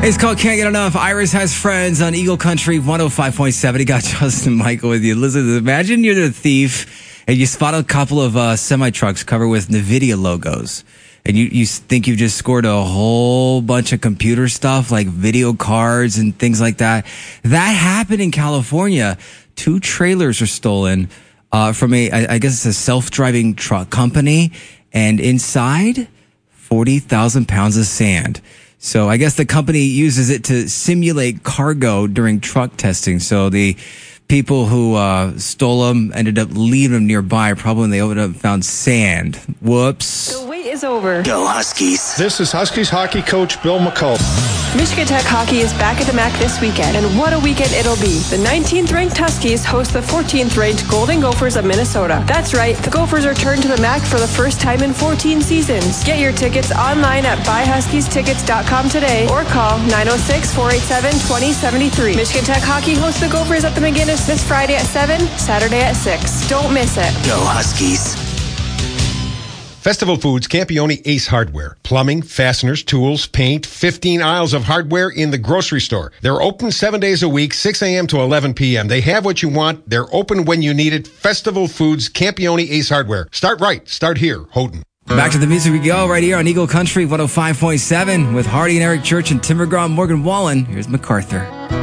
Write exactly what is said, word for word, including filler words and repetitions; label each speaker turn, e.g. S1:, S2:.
S1: It's called Can't Get Enough. Iris Has Friends on Eagle Country one oh five point seven. He got Justin Michael with you. Listen, imagine you're the thief and you spot a couple of uh, semi-trucks covered with NVIDIA logos. And you, you think you've just scored a whole bunch of computer stuff like video cards and things like that. That happened in California. Two trailers were stolen uh, from a, I, I guess it's a self-driving truck company. And inside, forty thousand pounds of sand. So I guess the company uses it to simulate cargo during truck testing. So the people who uh, stole them ended up leaving them nearby. Probably when they opened up and found sand. Whoops.
S2: The wait is over.
S3: Go Huskies.
S4: This is Huskies hockey coach Bill McCullough.
S2: Michigan Tech hockey is back at the M A C this weekend, and what a weekend it'll be. The nineteenth ranked Huskies host the fourteenth ranked Golden Gophers of Minnesota. That's right, the Gophers return to the M A C for the first time in fourteen seasons. Get your tickets online at buy huskies tickets dot com today or call nine oh six, four eight seven, two oh seven three. Michigan Tech hockey hosts the Gophers at the McGinnis this Friday at seven, Saturday at six. Don't miss it.
S3: Go Huskies.
S5: Festival Foods, Campione Ace Hardware. Plumbing, fasteners, tools, paint, fifteen aisles of hardware in the grocery store. They're open seven days a week, six a.m. to eleven p.m. They have what you want. They're open when you need it. Festival Foods, Campione Ace Hardware. Start right. Start here. Houghton.
S1: Back to the music we go right here on Eagle Country one oh five point seven with Hardy and Eric Church and Tim McGraw and Morgan Wallen. Here's MacArthur.